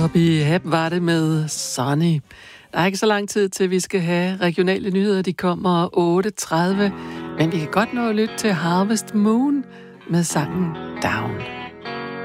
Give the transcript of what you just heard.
Bobby Hebb var det med Sunny. Der er ikke så lang tid til, vi skal have regionale nyheder. De kommer 8.30. Men vi kan godt nå at lytte til Harvest Moon med sangen Down.